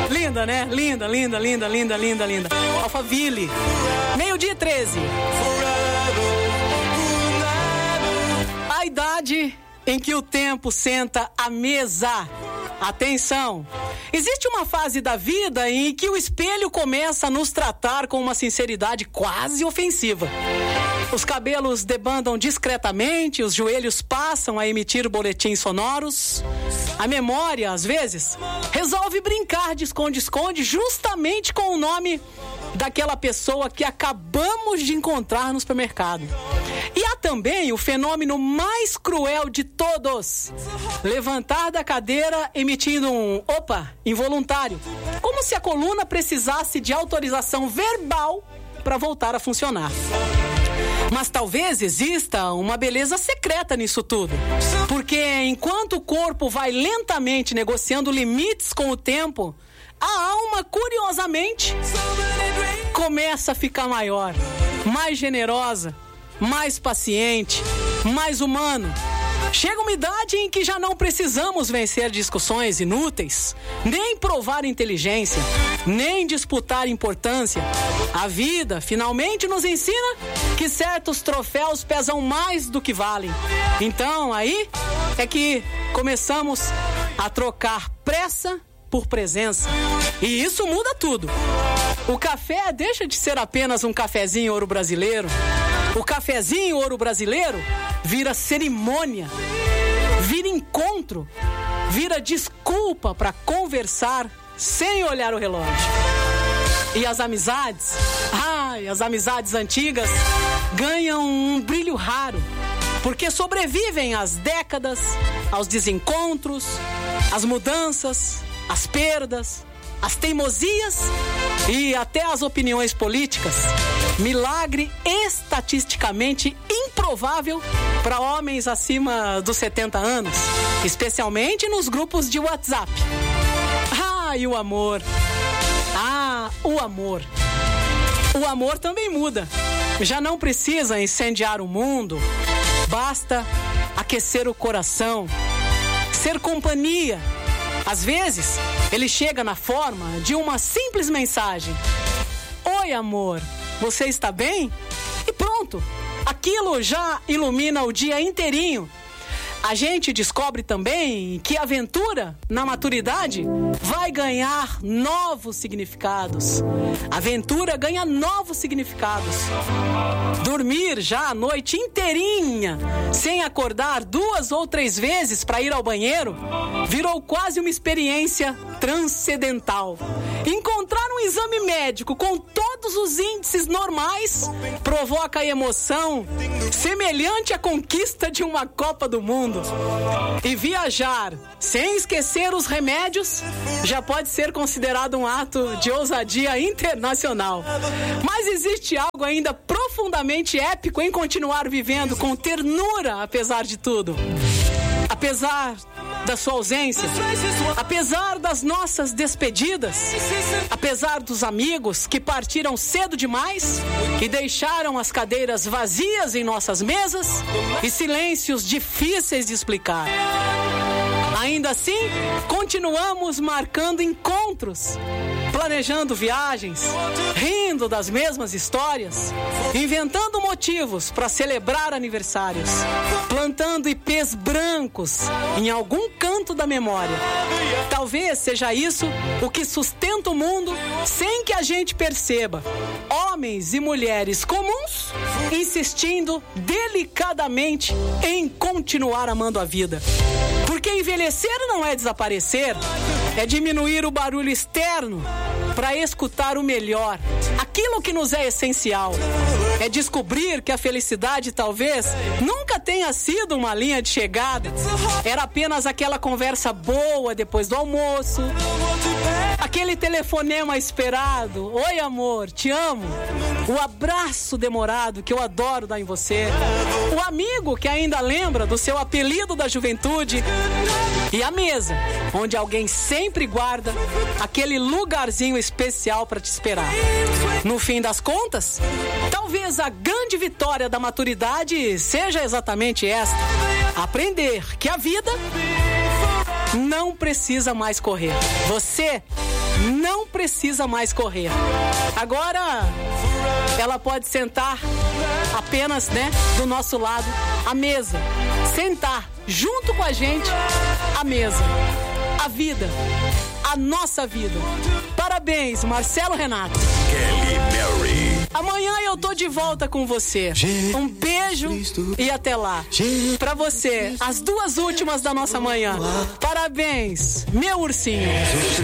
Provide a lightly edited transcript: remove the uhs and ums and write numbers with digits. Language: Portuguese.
Linda, né? Linda. Alphaville. 12:13. A idade em que o tempo senta à mesa. Atenção! Existe uma fase da vida em que o espelho começa a nos tratar com uma sinceridade quase ofensiva. Os cabelos debandam discretamente, os joelhos passam a emitir boletins sonoros. A memória, às vezes, resolve brincar de esconde-esconde justamente com o nome daquela pessoa que acabamos de encontrar no supermercado. E há também o fenômeno mais cruel de todos: levantar da cadeira emitindo um opa involuntário, como se a coluna precisasse de autorização verbal para voltar a funcionar. Mas talvez exista uma beleza secreta nisso tudo, porque enquanto o corpo vai lentamente negociando limites com o tempo, a alma, curiosamente, começa a ficar maior, mais generosa, mais paciente, mais humano. Chega uma idade em que já não precisamos vencer discussões inúteis, nem provar inteligência, nem disputar importância. A vida finalmente nos ensina que certos troféus pesam mais do que valem. Então, aí é que começamos a trocar pressa por presença. E isso muda tudo. O café deixa de ser apenas um cafezinho ouro brasileiro. O cafezinho ouro brasileiro vira cerimônia, vira encontro, vira desculpa para conversar sem olhar o relógio. E as amizades, as amizades antigas ganham um brilho raro, porque sobrevivem às décadas, aos desencontros, às mudanças, às perdas, às teimosias e até às opiniões políticas. Milagre estatisticamente improvável para homens acima dos 70 anos, especialmente nos grupos de WhatsApp. E o amor. O amor. O amor também muda. Já não precisa incendiar o mundo, basta aquecer o coração, ser companhia. Às vezes, ele chega na forma de uma simples mensagem: oi, amor, você está bem? E pronto, aquilo já ilumina o dia inteirinho. A gente descobre também que a aventura, na maturidade, vai ganhar novos significados. A aventura ganha novos significados. Dormir já a noite inteirinha, sem acordar 2 ou 3 vezes para ir ao banheiro, virou quase uma experiência transcendental. Encontrar um exame médico com todos os índices normais provoca emoção semelhante à conquista de uma Copa do Mundo. E viajar sem esquecer os remédios já pode ser considerado um ato de ousadia internacional. Mas existe algo ainda profundamente épico em continuar vivendo com ternura apesar de tudo. Apesar da sua ausência, apesar das nossas despedidas, apesar dos amigos que partiram cedo demais e deixaram as cadeiras vazias em nossas mesas e silêncios difíceis de explicar. Ainda assim, continuamos marcando encontros, planejando viagens, rindo das mesmas histórias, inventando motivos para celebrar aniversários, plantando ipês brancos em algum canto da memória. Talvez seja isso o que sustenta o mundo sem que a gente perceba. Homens e mulheres comuns insistindo delicadamente em continuar amando a vida. Porque envelhecer não é desaparecer, é diminuir o barulho externo para escutar o melhor, aquilo que nos é essencial. É descobrir que a felicidade talvez nunca tenha sido uma linha de chegada, era apenas aquela conversa boa depois do almoço, aquele telefonema esperado: oi, amor, te amo. O abraço demorado que eu adoro dar em você. O amigo que ainda lembra do seu apelido da juventude. E a mesa, onde alguém sempre guarda aquele lugarzinho especial para te esperar. No fim das contas, talvez a grande vitória da maturidade seja exatamente esta: aprender que a vida não precisa mais correr. Você não precisa mais correr. Agora ela pode sentar apenas, do nosso lado, à mesa. Sentar junto com a gente à mesa. A vida, a nossa vida. Parabéns, Marcelo Renato. Kelly Mary. Amanhã eu tô de volta com você. Um beijo e até lá. Pra você, as 2 últimas da nossa manhã. Parabéns, meu ursinho.